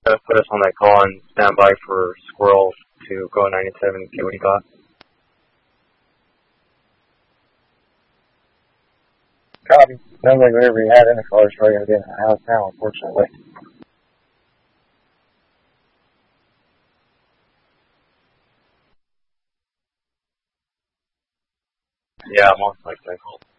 Put us on that call and stand by for Squirrel to go 97 and see what he got. Copy. Sounds like whatever he had in the car is probably going to be in the house now, unfortunately. Yeah, most likely.